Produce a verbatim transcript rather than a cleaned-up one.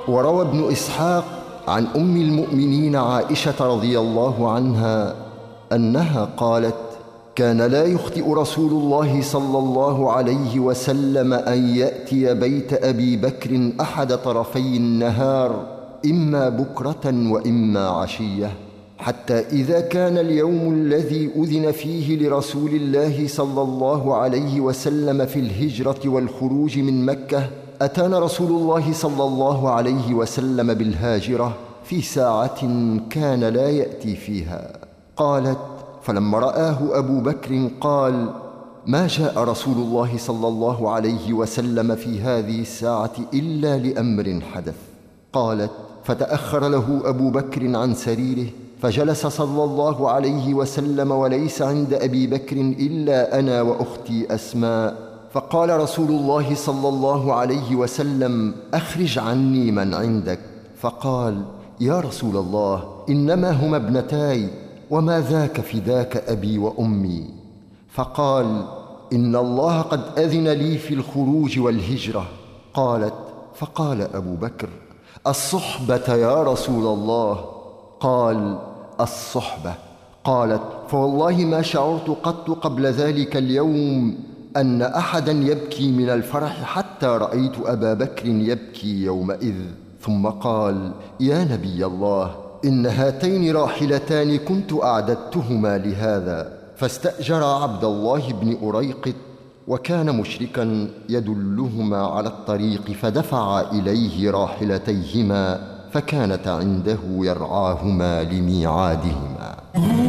وروى ابن إسحاق عن أم المؤمنين عائشة رضي الله عنها أنها قالت: كان لا يخطئ رسول الله صلى الله عليه وسلم أن يأتي بيت أبي بكر أحد طرفي النهار، إما بكرة وإما عشية، حتى إذا كان اليوم الذي أذن فيه لرسول الله صلى الله عليه وسلم في الهجرة والخروج من مكة، أتانا رسول الله صلى الله عليه وسلم بالهاجرة في ساعة كان لا يأتي فيها. قالت: فلما رآه أبو بكر قال: ما جاء رسول الله صلى الله عليه وسلم في هذه الساعة إلا لأمر حدث. قالت: فتأخر له أبو بكر عن سريره، فجلس صلى الله عليه وسلم وليس عند أبي بكر إلا أنا وأختي أسماء، فقال رسول الله صلى الله عليه وسلم: أخرج عني من عندك. فقال: يا رسول الله، إنما هما ابنتاي، وما ذاك فداك أبي وأمي. فقال: إن الله قد أذن لي في الخروج والهجرة. قالت: فقال أبو بكر: الصحبة يا رسول الله. قال: الصحبة. قالت: فوالله ما شعرت قط قبل ذلك اليوم أن أحدا يبكي من الفرح حتى رأيت أبا بكر يبكي يومئذ. ثم قال: يا نبي الله، إن هاتين راحلتان كنت أعددتهما لهذا. فاستأجر عبد الله بن أريقط، وكان مشركا يدلهما على الطريق، فدفع إليه راحلتيهما، فكانت عنده يرعاهما لميعادهما.